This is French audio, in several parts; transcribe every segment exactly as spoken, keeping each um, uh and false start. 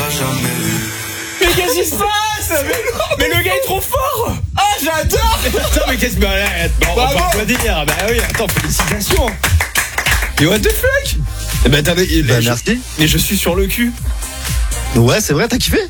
Mais qu'est-ce qui se passe? mais, mais le gars est trop fort. Ah, j'adore. Attends, mais qu'est-ce que... Bah, bon, on peut applaudir. Bah oui, attends, félicitations. Et what the fuck? Eh ben attendez, bah, je, merci. Mais je suis sur le cul. Ouais, c'est vrai, t'as kiffé?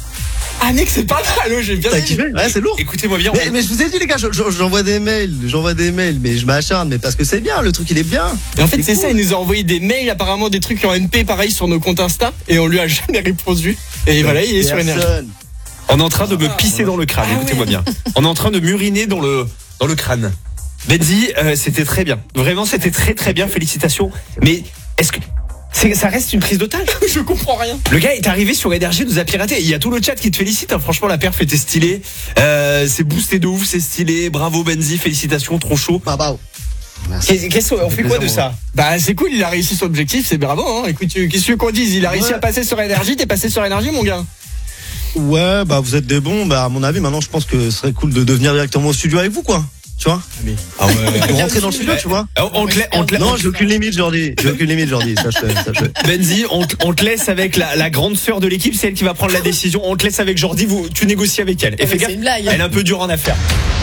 Ah mec, c'est pas mal, j'ai bien T'as dit. kiffé? Ouais, c'est lourd. Écoutez-moi bien. Mais, mais je vous ai dit les gars, je- je- j'envoie des mails, j'envoie des mails, mais je m'acharne, mais parce que c'est bien, le truc il est bien. Et en fait, c'est cool. ça, il nous a envoyé des mails, apparemment des trucs en N P pareil sur nos comptes Insta, et on lui a jamais répondu. Et voilà, il est sur énergie. Personne. On est en train de me pisser dans le crâne, Ah écoutez-moi ouais. bien. On est en train de m'uriner dans le, dans le crâne. Benzi, euh, c'était très bien. Vraiment, c'était très très bien, félicitations. Mais est-ce que c'est, ça reste une prise d'otage? Je comprends rien. Le gars est arrivé sur Énergie, nous a piraté. Il y a tout le chat qui te félicite, hein. Franchement, la perf était stylée. Euh, c'est boosté de ouf, c'est stylé. Bravo Benzi, félicitations, trop chaud. Bah bah. Qu'est-ce, qu'est-ce- on fait quoi de ça? Bah c'est cool, il a réussi son objectif, c'est bravo. Hein. Écoute, tu- qu'est-ce que tu veux qu'on dise? Il a réussi Ouais. à passer sur énergie, t'es passé sur énergie, mon gars. Ouais, bah vous êtes des bons, bah à mon avis maintenant je pense que ce serait cool de devenir directement au studio avec vous quoi. Tu vois? Ah ouais. De rentrer dans le studio, tu vois? On, on te la- on te la- Non, j'ai aucune limite, Jordi. J'ai aucune limite, Jordi. Sache-le, sache-le. Benzi, on, te- on te laisse avec la, la grande sœur de l'équipe, c'est elle qui va prendre la décision. On te laisse avec Jordi, vous, tu négocies avec elle. Et mais fais c'est gaffe, une blague. elle est un peu dure en affaires.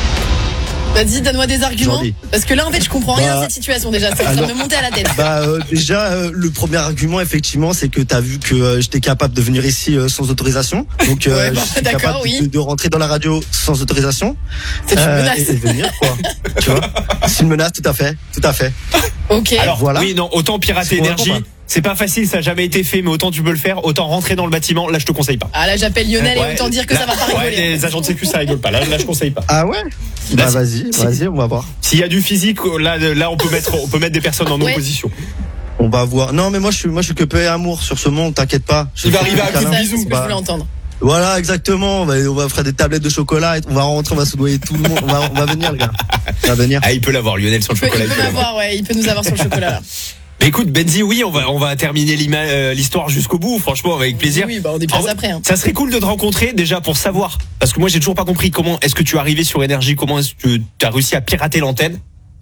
Vas-y, donne-moi des arguments. Jordi. Parce que là, en fait, je comprends rien Bah, à cette situation déjà. C'est en train de alors- me monter à la tête. Bah euh, déjà euh, le premier argument effectivement c'est que t'as vu que euh, j'étais capable de venir ici euh, sans autorisation donc euh, Ouais, bah, je suis d'accord, capable oui. de, de rentrer dans la radio sans autorisation C'est une euh, menace. et, et venir quoi tu vois c'est une menace tout à fait tout à fait Ok. Alors, voilà. oui, non, autant pirater C'est pour énergie, répondre. c'est pas facile, ça a jamais été fait, mais autant tu peux le faire, autant rentrer dans le bâtiment, là je te conseille pas. Ah là, j'appelle Lionel Ouais, et autant dire que là- ça va pas ouais, rigoler. les agents de sécu ça rigole pas, là, là je conseille pas. ah ouais Là, bah si- vas-y si- vas-y on va voir S'il y a du physique, là, là on peut mettre, on peut mettre des personnes en Ouais. opposition. on va voir non mais moi je suis moi je suis que paix et amour sur ce monde t'inquiète pas je Il va fais arriver des à coup de câlins. Ça, c'est ce que je Bah, voulais entendre. voilà exactement on va, on va faire des tablettes de chocolat et on va rentrer on va soudoyer tout le monde on va, on va venir les gars on va venir Ah, il peut l'avoir, Lionel sur le Il peut, chocolat. il il peut peut l'avoir. l'avoir, ouais. Il peut nous avoir sur le chocolat là. Mais écoute, Benzi, oui, on va, on va terminer l'ima- euh, l'histoire jusqu'au bout, franchement, avec plaisir. Oui, bah on est En plus vrai, après. Hein. Ça serait cool de te rencontrer déjà pour savoir, parce que moi j'ai toujours pas compris comment est-ce que tu es arrivé sur Énergie, comment est-ce que tu as réussi à pirater l'antenne.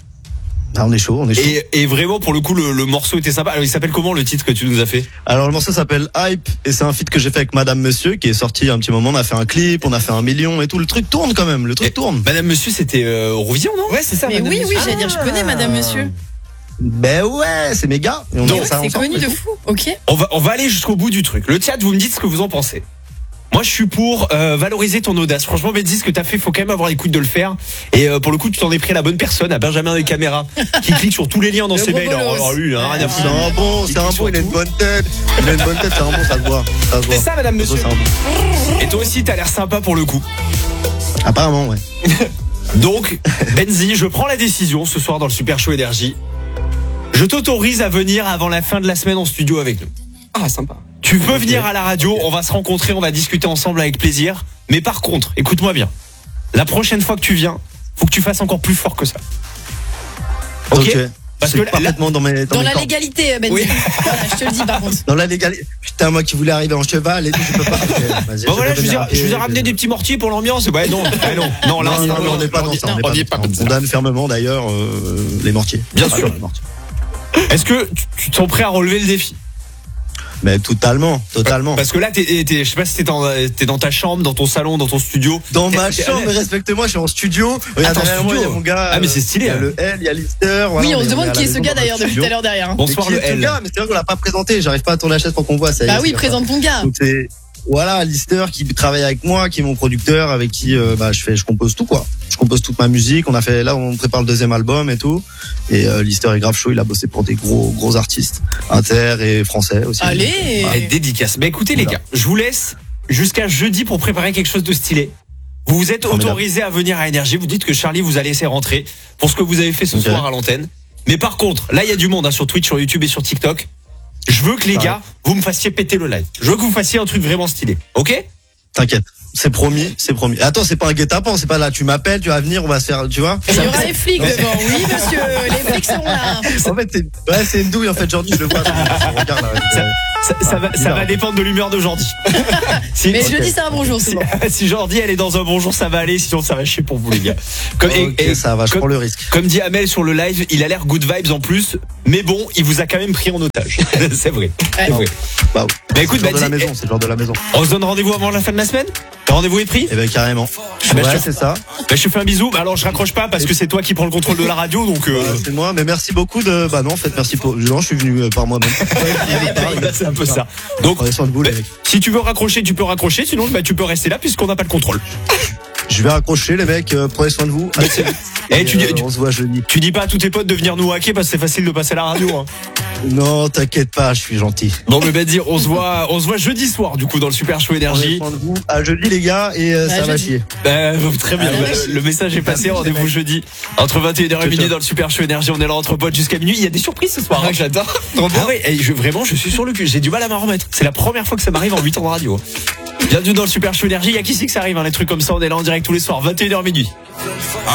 ah, on est chaud on est chaud Et, et vraiment pour le coup le, le morceau était sympa. Alors il s'appelle comment le titre que tu nous as fait? Alors le morceau s'appelle Hype et c'est un feat que j'ai fait avec Madame Monsieur qui est sorti il y a un petit moment. On a fait un clip, on a fait un million et tout. Le truc tourne quand même, le truc Et- tourne. Madame Monsieur c'était euh, Eurovision non? Ouais, c'est ça. Mais madame, oui, oui, monsieur. j'allais dire, je connais Madame Monsieur. Ben ouais, c'est méga. Et on Donc, a Ouais, ça c'est ensemble. connu de fou. Ok. On va, on va aller jusqu'au bout du truc. Le chat, vous me dites ce que vous en pensez. Moi, je suis pour euh, valoriser ton audace. Franchement, Benzi, ce que t'as fait, faut quand même avoir les couilles de le faire. Et euh, pour le coup, tu t'en es pris à la bonne personne, à Benjamin des caméras, qui clique sur tous les liens dans Le ses gros mails. bolos. Alors, lui, il a rien à C'est foutre. un bon, c'est un clique bon, il a sur une bonne tête. Il a une bonne tête, c'est un bon, ça se voit. Ça se voit. C'est ça, madame, monsieur. C'est un bon. Et toi aussi, t'as l'air sympa pour le coup. Apparemment, ouais. Donc, Benzi, je prends la décision ce soir dans le Super Show Énergie. Je t'autorise à venir avant la fin de la semaine en studio avec nous. Ah, sympa. Tu peux venir à la radio, on va se rencontrer, on va discuter ensemble avec plaisir. Mais par contre, écoute-moi bien. La prochaine fois que tu viens, faut que tu fasses encore plus fort que ça. Ok, Ok. Parce C'est que là- parfaitement dans mes, dans Dans mes la cordes. légalité, Benzi. Oui. Voilà, je te le dis par contre. Dans la légalité. Putain, moi qui voulais arriver en cheval et tout, je peux pas. Ok, vas-y, Bon je voilà, vais je vous, venir ai, à pied, je vous ai ramené je- des petits mortiers pour l'ambiance. Ouais, non, ouais, non, non, là, Non, c'est- non, non, on n'est pas dans ça. On on y n'est est pas pas dans ça. comme On ça. condamne fermement d'ailleurs euh, les mortiers. Bien Ah, sûr. les mortiers. Est-ce que tu, tu te sens prêt à relever le défi? Mais totalement, totalement. Parce que là, t'es, t'es, je sais pas si t'es dans, t'es dans ta chambre, dans ton salon, dans ton studio. Dans T'es- ma t'es- chambre, mais respecte-moi, je suis en studio. Regarde Attends, derrière moi, il y a studio. mon gars. Ah, mais c'est euh, stylé, Il y a hein. le L, il y a Lister. voilà, Oui, on se est demande à qui la est ce maison gars dans le d'ailleurs depuis studio. tout à l'heure derrière. hein. Bonsoir Mais le qui est ce L. gars, mais c'est vrai qu'on l'a pas présenté. J'arrive pas à tourner la chaise pour qu'on voit. ça y est, Bah c'est oui, comme présente ton gars. ça. Donc c'est voilà, Lister qui travaille avec moi, qui est mon producteur, avec qui euh, bah je fais, je compose tout quoi. Je compose toute ma musique. On a fait là, on prépare le deuxième album et tout. Et euh, Lister est grave chaud. Il a bossé pour des gros gros artistes, inter et français aussi. Allez. Et dédicace. Mais écoutez les Voilà. gars, je vous laisse jusqu'à jeudi pour préparer quelque chose de stylé. Vous vous êtes Formidable. autorisé à venir à Énergie. Vous dites que Charlie vous a laissé rentrer pour ce que vous avez fait ce Ok. soir à l'antenne. Mais par contre, là il y a du monde hein, sur Twitch, sur YouTube et sur TikTok. Je veux que les Ouais. gars, vous me fassiez péter le live. Je veux que vous fassiez un truc vraiment stylé. Ok? T'inquiète. c'est promis, c'est promis. Attends, c'est pas un guet-apens, c'est pas là, tu m'appelles, tu vas venir, on va se faire, tu vois. Il y aura les flics devant. Oui, monsieur, les flics seront là. En fait, c'est, ouais, c'est une douille, en fait, Jordi, je le vois. son regard, là, Ça, euh, ça, ça va, ça va dépendre de l'humeur de Jordi. Si, Mais Ok. jeudi, c'est un bonjour si, souvent. si Jordi elle est dans un bon jour, ça va aller. Sinon, ça va chier pour vous les gars. Comme, et- ok, et- ça va, je comme- prends le risque. Comme dit Amel sur le live, il a l'air good vibes en plus, mais bon, il vous a quand même pris en otage. C'est vrai. C'est vrai. Bah, Bah écoute, c'est le genre bah, de la dis- maison, c'est le genre de la maison. On se donne rendez-vous avant la fin de la semaine. Le rendez-vous est pris. Eh ben, carrément. bah, Ouais, je- c'est ça. Bah, je te fais un bisou. Bah, alors je raccroche pas parce que c'est toi qui prends le contrôle de la radio, donc. Euh... Ouais, c'est moi, mais merci beaucoup de, bah non, en fait, merci pour, non, je suis venu euh, par moi-même. c'est un peu ça. Donc, Prenez soin de vous, les mecs. si tu veux raccrocher, tu peux raccrocher. Sinon, bah, tu peux rester là puisqu'on n'a pas le contrôle. Je vais raccrocher, les mecs, euh, prenez soin de vous. Allez, c'est vite. Eh, Et, tu dis- euh, tu- on se voit jeudi. Tu dis pas à tous tes potes de venir nous hacker parce que c'est facile de passer à la radio. Hein. Non, t'inquiète pas, je suis gentil. Bon, mais bah, dire, on se voit, on se voit jeudi soir du coup dans le Super Show Prenez Énergie. soin de vous. À jeudi, les gars, et euh, À ça va jeudi. chier. Bah, très bien. Ah, Bah, merci. le message est passé. Rendez-vous jeudi entre vingt et une heures et Ciao, minuit ciao. dans le Super Show Énergie. On est là entre potes jusqu'à minuit. Il y a des surprises ce soir. Ah, hein. j'adore. Trop bien. Ah ouais, et je, vraiment, je suis sur le cul. J'ai du mal à m'en remettre. C'est la première fois que ça m'arrive en huit ans de radio. Bienvenue dans le Super Show Énergie. Il y a qui c'est que ça arrive, hein, les trucs comme ça. On est là en direct tous les soirs, vingt et une heures minuit. I